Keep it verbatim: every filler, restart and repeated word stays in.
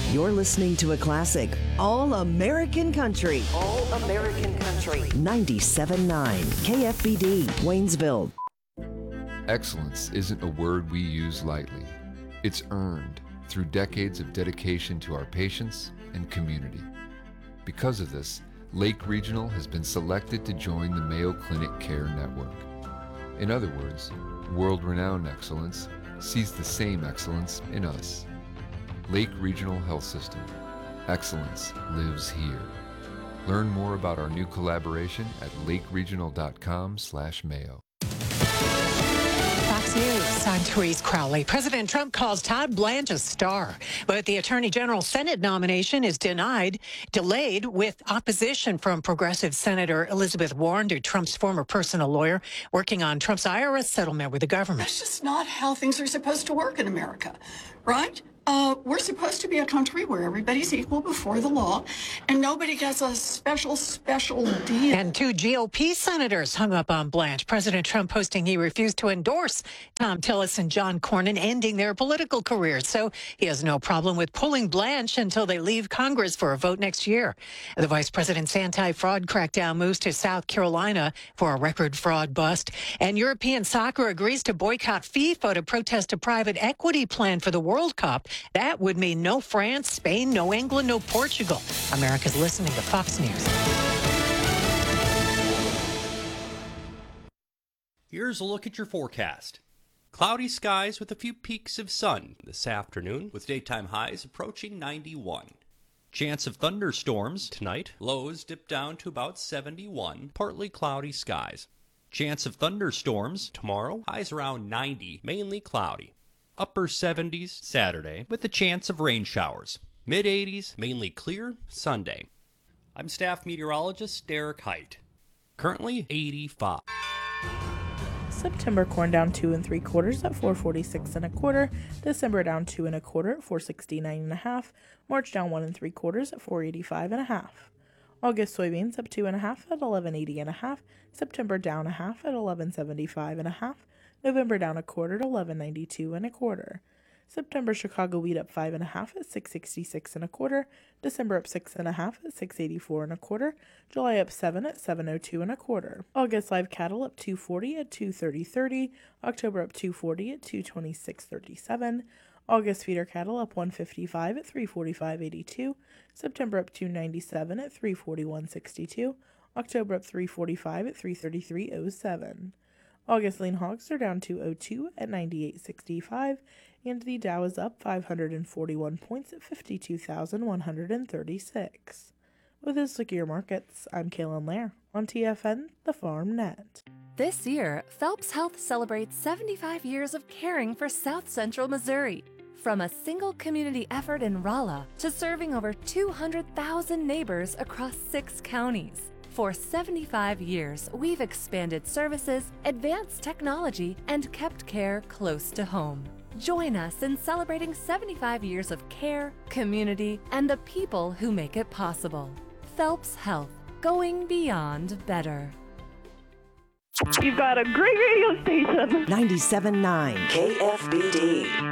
You're listening to a classic, All American Country. All American Country. ninety-seven point nine K F B D, Waynesville. Excellence isn't a word we use lightly. It's earned through decades of dedication to our patients and community. Because of this, Lake Regional has been selected to join the Mayo Clinic Care Network. In other words, world-renowned excellence sees the same excellence in us. Lake Regional Health System. Excellence lives here. Learn more about our new collaboration at lakeregional.com slash Mayo. Fox News, I'm Therese Crowley. President Trump calls Todd Blanche a star, but the Attorney General Senate nomination is denied, delayed with opposition from progressive Senator Elizabeth Warren, to Trump's former personal lawyer, working on Trump's I R S settlement with the government. That's just not how things are supposed to work in America, right? Uh, we're supposed to be a country where everybody's equal before the law, and nobody gets a special, special deal. And two G O P senators hung up on Blanche. President Trump posting he refused to endorse Tom Tillis and John Cornyn, ending their political careers. So he has no problem with pulling Blanche until they leave Congress for a vote next year. The vice president's anti-fraud crackdown moves to South Carolina for a record fraud bust. And European soccer agrees to boycott FIFA to protest a private equity plan for the World Cup. That would mean no France, Spain, no England, no Portugal. America's listening to Fox News. Here's a look at your forecast. Cloudy skies with a few peaks of sun this afternoon, with daytime highs approaching ninety-one. Chance of thunderstorms tonight. Lows dip down to about seventy-one. Partly cloudy skies. Chance of thunderstorms tomorrow. Highs around ninety, mainly cloudy. Upper seventies Saturday with a chance of rain showers. Mid eighties, mainly clear Sunday. I'm staff meteorologist Derek Height. Currently eighty-five. September corn down two and three quarters at four forty-six and a quarter. December down two and a quarter at four sixty-nine and a half. March down one and three quarters at four eighty-five and a half. August soybeans up two and a half at eleven eighty and a half. September down a half at eleven seventy-five and a half. November down a quarter at eleven ninety-two and a quarter. September Chicago wheat up five and a half at six sixty-six and a quarter. December up six and a half at six eighty-four and a quarter. July up seven at seven oh two and a quarter. August live cattle up two forty at two thirty thirty. October up two forty at two twenty-six thirty-seven. August feeder cattle up one fifty-five at three forty-five eighty-two. September up two ninety-seven at three forty-one sixty-two. October up three forty-five at three thirty-three oh seven. August lean hogs are down two oh two at ninety-eight sixty-five, and the Dow is up five hundred forty-one points at fifty-two thousand one hundred thirty-six. With this look at your markets, I'm Kaylin Lair on T F N, the Farm Net. This year, Phelps Health celebrates seventy-five years of caring for South Central Missouri. From a single community effort in Rolla to serving over two hundred thousand neighbors across six counties. For seventy-five years, we've expanded services, advanced technology, and kept care close to home. Join us in celebrating seventy-five years of care, community, and the people who make it possible. Phelps Health, going beyond better. You've got a great radio station. ninety-seven point nine K F B D.